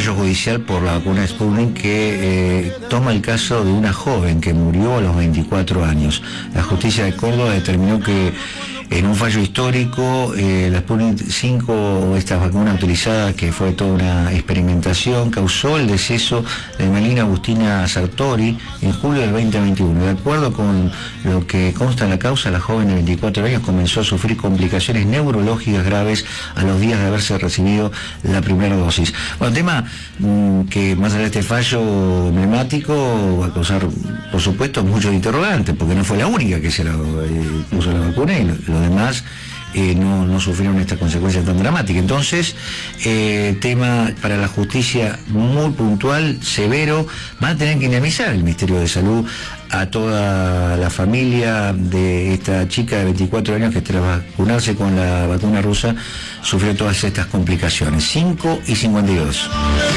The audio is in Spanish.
fallo judicial por la vacuna Sputnik que toma el caso de una joven que murió a los 24 años. La justicia de Córdoba determinó que en un fallo histórico, la Sputnik 5, esta vacuna utilizada, que fue toda una experimentación, causó el deceso de Melina Agustina Sartori en julio del 2021. De acuerdo con lo que consta en la causa, la joven de 24 años comenzó a sufrir complicaciones neurológicas graves a los días de haberse recibido la primera dosis. Bueno, tema que más allá de este fallo emblemático va a causar, por supuesto, muchos interrogantes, porque no fue la única que se puso la vacuna y los demás no sufrieron esta consecuencia tan dramática. Entonces, tema para la justicia muy puntual, severo. Van a tener que indemnizar el Ministerio de Salud a toda la familia de esta chica de 24 años que tras vacunarse con la vacuna rusa sufrió todas estas complicaciones. 5:52.